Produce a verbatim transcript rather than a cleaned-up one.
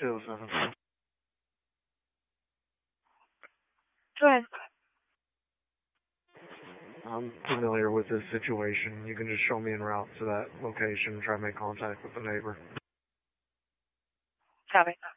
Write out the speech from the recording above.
two oh seven. Go ahead. I'm familiar with this situation. You can just show me en route to that location and try to make contact with the neighbor. Copy.